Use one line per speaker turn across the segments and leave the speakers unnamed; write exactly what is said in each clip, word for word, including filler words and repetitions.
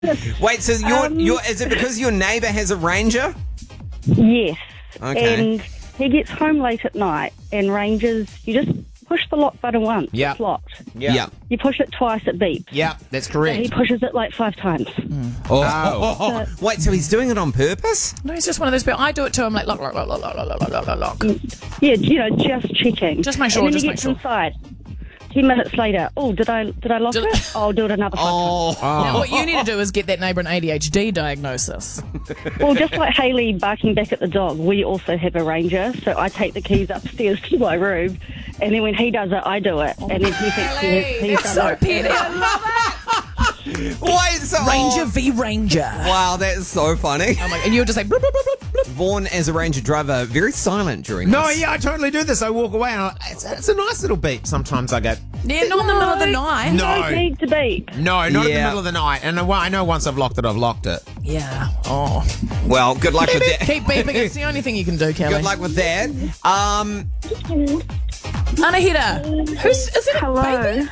Wait, so your
Um,
your is it because your neighbour has a Ranger?
Yes.
Okay.
And he gets home late at night, and Rangers, you just push the lock button once.
Yeah.
It's locked.
Yeah.
You push it twice, it beeps.
Yeah, that's
He
correct.
pushes it like five times.
Oh.
Oh.
Wait, so he's doing it on purpose?
No, he's just one of those people. I do it too. I'm like, lock, lock, lock, lock, lock, lock, lock, lock, lock, lock.
Yeah, you know, just checking.
Just make sure,
And then
just
he
make
gets
sure.
inside. Ten minutes later, oh, did I did I lock
Did-
it? I'll do it another five
Oh.
Now, what you need to do is get that neighbour an A D H D diagnosis.
times. Well, just like Hayley barking back at the dog, we also have a Ranger, so I take the keys upstairs to my room, and then when he does it, I do it, and then he thinks he, he's
That's
done
so
it.
petty. I love it.
Wait, so
Ranger
oh,
v Ranger.
wow, that's so funny.
Oh my, and you're just like, bloop, bloop, bloop, bloop.
Vaughn, as a Ranger driver, very silent during
No,
this.
yeah, I totally do this. I walk away and I, it's, it's a nice little beep. Sometimes I go,
Yeah, not in the middle of the night.
No.
Don't need to beep.
no, not in the
Yeah.
middle of the night. And I, well, I know once I've locked it, I've locked it.
Yeah.
Oh.
Well, good luck with that.
Keep beeping. It's the only thing you can do, Kelly.
Good luck with that. Um,
Anahita, who's, is it a
Hello.
baby?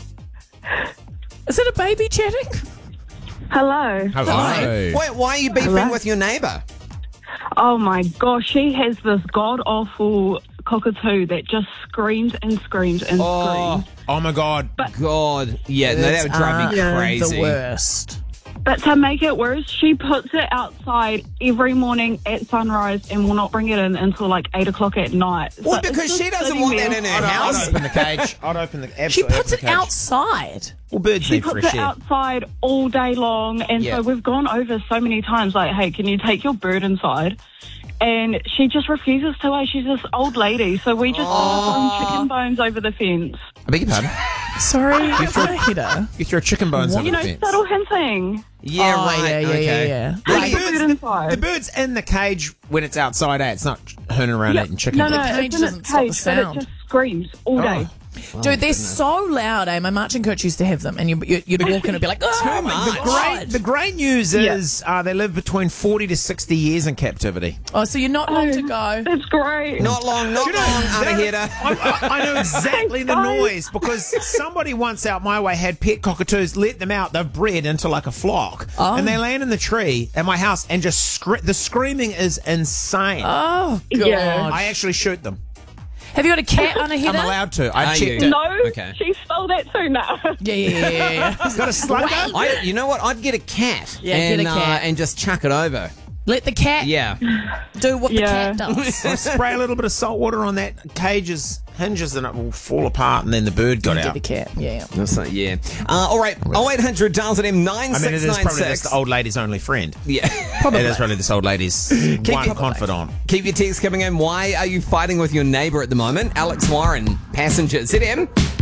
Is it a baby chatting?
Hello.
Hello.
wait, why are you beefing
Hello?
with your neighbour?
Oh my gosh, she has this god awful cockatoo that just screams and screams and
Oh,
screams.
Oh my God.
God. Yeah, no, that would drive me
It's, uh,
crazy.
The worst.
But to make it worse, she puts it outside every morning at sunrise and will not bring it in until like eight o'clock at night.
Well,
So it's
because
just
she doesn't
sitting
want
there.
that in her
I'd, I'd
house.
open the cage. I'd open the
She
absolutely
puts
open
it
the cage.
outside.
Well, birds
She
need
puts
fresh
it
air.
outside all day long, and
Yeah.
so we've gone over so many times, like, hey, can you take your bird inside? And she just refuses to. eh? She's this old lady, so we just
Oh.
throw chicken bones over the fence.
I beg your pardon?
Sorry, Anahita.
You throw chicken bones on
You
the
know,
fence.
subtle hinting.
Yeah,
Oh,
right.
yeah, yeah,
okay.
yeah, yeah.
The
Like,
bird's,
bird inside.
the bird's in the cage when it's outside, eh? It's not hurning around
Yeah.
eating chicken.
No, no,
The cage
it's in
doesn't
its
stop the
cage, but
sound.
it just screams all day.
Dude, they're so loud, eh? My marching coach used to have them, and you, you, you'd walk in and be like, oh, my
The
God.
great, the great news
Yeah.
is uh, they live between forty to sixty years in captivity.
Oh, so you're not long to go.
That's great.
Not long, not
You know,
long,
that-
Anahita.
I, I, I know exactly the
Thanks, guys.
noise because somebody once out my way had pet cockatoos, let them out, they've bred into like a flock,
Oh.
and they land in the tree at my house and just scre- the screaming is insane.
Oh, God.
Yeah.
I actually shoot them.
Have you got a cat, Anahita?
I'm allowed to. I
Are
checked
you?
it.
No,
Okay.
she stole that too now.
Yeah, yeah, yeah, yeah, yeah.
Got a slugger?
I, you know what? I'd get a cat.
Yeah,
and,
get a cat.
Uh, and just chuck it over.
Let the cat
Yeah.
do what
Yeah.
the cat does.
I spray a little bit of salt water on that cage's hinges and it will fall apart and then the bird got
Get
out.
the cat. Yeah.
That's not, yeah. Uh, all right. oh eight hundred Dials at M nine
I mean, it
six
is
nine
probably just
six.
the old lady's only friend.
Yeah.
It is probably this old lady's one
your-
confidant.
Keep your texts coming in. Why are you fighting with your neighbour at the moment? Alex Warren, passenger. Z M.